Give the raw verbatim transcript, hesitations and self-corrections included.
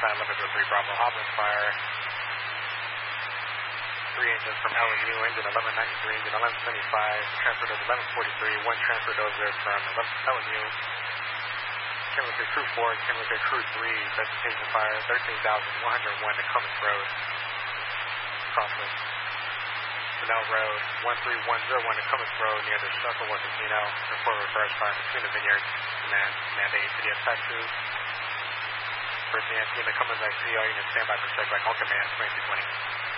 side, eleven oh three Bravo, Hoblin Fire. Three engines from L and U, engine eleven ninety-three, engine eleven seventy-five, transfer dozer eleven forty-three, one transfer dozer from L and U. Chemical Crew four, Chemical Crew three, vegetation fire, thirteen thousand one hundred one to Cummins Road. Crossing Canal Road, one three one zero one to Cummins Road near the Shuttleworth Casino. Report reverse fire between the vineyards. Command, Command eight, City of Texas. First Nancy in the Cummins I C, all units stand by for check back. All commands, twenty-two twenty.